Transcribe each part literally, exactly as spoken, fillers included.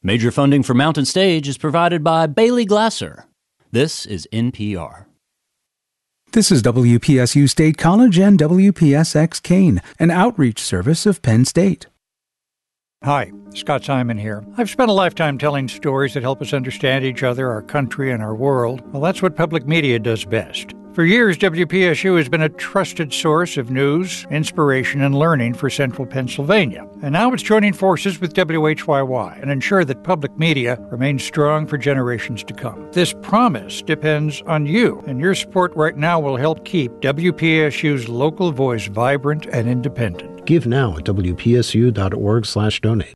Major funding for Mountain Stage is provided by Bailey Glasser. This is N P R. This is W P S U State College and W P S X Kane, an outreach service of Penn State. Hi, Scott Simon here. I've spent a lifetime telling stories that help us understand each other, our country, and our world. Well, that's what public media does best. For years, W P S U has been a trusted source of news, inspiration, and learning for central Pennsylvania. And now it's joining forces with W H Y Y and ensure that public media remains strong for generations to come. This promise depends on you, and your support right now will help keep W P S U's local voice vibrant and independent. Give now at W P S U dot org slash donate.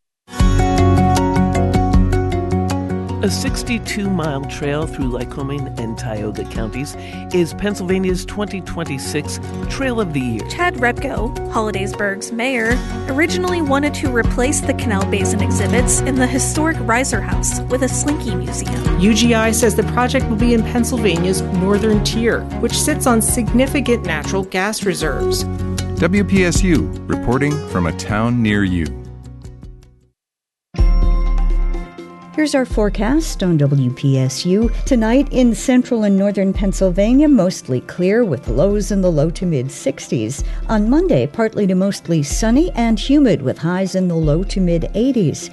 A sixty-two mile trail through Lycoming and Tioga counties is Pennsylvania's twenty twenty-six Trail of the Year. Chad Repko, Hollidaysburg's mayor, originally wanted to replace the Canal Basin exhibits in the historic Reiser House with a Slinky Museum. U G I says the project will be in Pennsylvania's northern tier, which sits on significant natural gas reserves. W P S U, reporting from a town near you. Here's our forecast on W P S U. Tonight in central and northern Pennsylvania, mostly clear with lows in the low to mid sixties. On Monday, partly to mostly sunny and humid with highs in the low to mid eighties.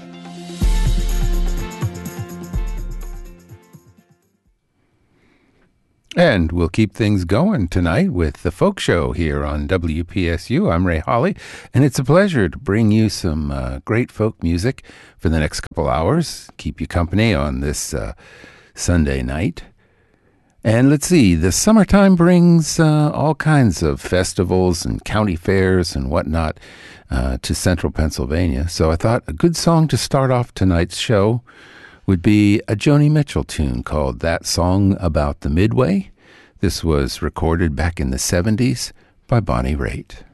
And we'll keep things going tonight with the Folk Show here on W P S U. I'm Ray Hawley, and it's a pleasure to bring you some uh, great folk music for the next couple hours. Keep you company on this uh, Sunday night. And let's see, the summertime brings uh, all kinds of festivals and county fairs and whatnot uh, to central Pennsylvania. So I thought a good song to start off tonight's show would be a Joni Mitchell tune called That Song About the Midway. This was recorded back in the seventies by Bonnie Raitt.